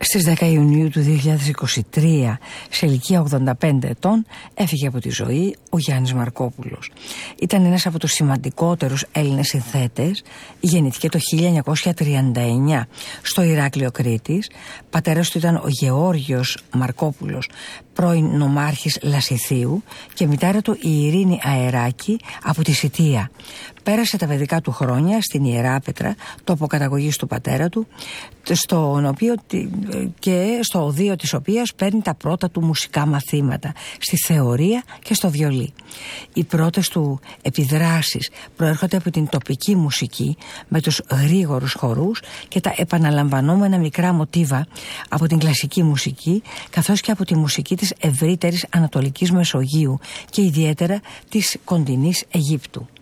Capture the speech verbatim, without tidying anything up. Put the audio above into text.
Στις δέκα Ιουνίου του δύο χιλιάδες είκοσι τρία, σε ηλικία ογδόντα πέντε ετών, έφυγε από τη ζωή ο Γιάννης Μαρκόπουλος. Ήταν ένας από τους σημαντικότερους Έλληνες συνθέτες. Γεννήθηκε το χίλια εννιακόσια τριάντα εννιά στο Ηράκλειο Κρήτης. Πατέρας του ήταν ο Γεώργιος Μαρκόπουλος, πρώην νομάρχης Λασιθίου, και μητέρα του η Ειρήνη Αεράκη από τη Σιτία. Πέρασε τα παιδικά του χρόνια στην Ιεράπετρα, τόπο καταγωγής του πατέρα του, στον οποίο, και στο οδείο της οποίας παίρνει τα πρώτα του μουσικά μαθήματα, στη θεωρία και στο βιολί. Οι πρώτες του επιδράσεις προέρχονται από την τοπική μουσική, με τους γρήγορους χορούς και τα επαναλαμβανόμενα μικρά μοτίβα από την κλασική μουσική, καθώς και από τη μουσική της ευρύτερης Ανατολικής Μεσογείου και ιδιαίτερα της κοντινής Αιγύπτου.